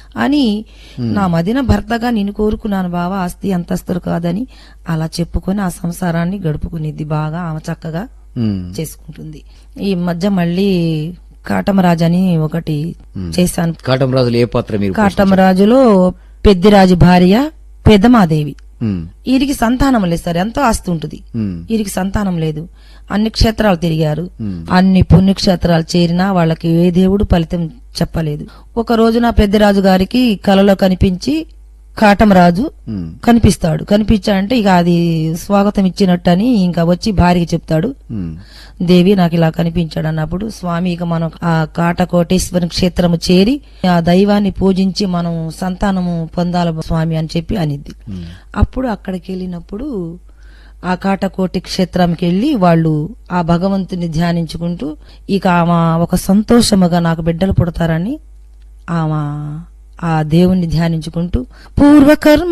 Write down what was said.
అని నా మదిన భర్తగా నిన్ను కోరుకున్నాను బావా, ఆస్తి అంతస్తులు కాదని అలా చెప్పుకొని ఆ సంసారాన్ని గడుపుకునేది బాగా. ఆమె చక్కగా చేసుకుంటుంది. ఈ మధ్య మళ్ళీ కాటమరాజు అని ఒకటి చేశాను. కాటమరాజులో ఏ పాత్ర మీరు? కాటమరాజులో పెద్దిరాజు భార్య పెదమాదేవి. వీరికి సంతానం లేదు సార్, ఎంతో ఆస్తి ఉంటుంది, వీరికి సంతానం లేదు. అన్ని క్షేత్రాలు తిరిగారు, అన్ని పుణ్యక్షేత్రాలు చేరినా వాళ్ళకి ఏ దేవుడు ఫలితం చెప్పలేదు. ఒక రోజున పెద్దిరాజు గారికి కలలో కనిపించి కాటమరాజు కనిపించాడంటే ఇక అది స్వాగతం ఇచ్చినట్టు అని ఇంకా వచ్చి భార్యకి చెప్తాడు, దేవి నాకు ఇలా కనిపించాడు అన్నప్పుడు, స్వామి ఇక మనం ఆ కాటకోటేశ్వరి క్షేత్రము చేరి ఆ దైవాన్ని పూజించి మనం సంతానము పొందాల స్వామి అని చెప్పి అనిద్ది. అప్పుడు అక్కడికి వెళ్ళినప్పుడు ఆ కాటకోటి క్షేత్రంకి వెళ్లి వాళ్ళు ఆ భగవంతుని ధ్యానించుకుంటూ ఇక ఆమె ఒక సంతోషముగా నాకు బిడ్డలు పుడతారని ఆమె ఆ దేవుణ్ణి ధ్యానించుకుంటూ పూర్వకర్మ